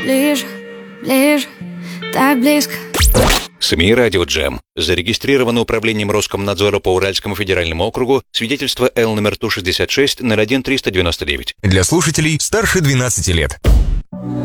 ближе, ближе, так близко. СМИ «Радио Джем». Зарегистрировано управлением Роскомнадзора по Уральскому федеральному округу свидетельство Л номер Ту-66 01-399. Для слушателей старше 12 лет.